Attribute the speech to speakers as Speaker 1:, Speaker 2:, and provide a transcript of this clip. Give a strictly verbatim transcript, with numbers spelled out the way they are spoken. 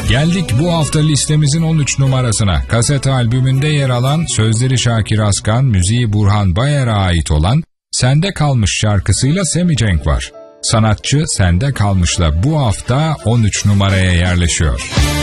Speaker 1: Geldik bu hafta listemizin on üç numarasına. Kaset albümünde yer alan, sözleri Şakir Askan, müziği Burhan Bayer'e ait olan Sende Kalmış şarkısıyla Semi Cenk var. Sanatçı Sende Kalmış'la bu hafta on üç numaraya yerleşiyor.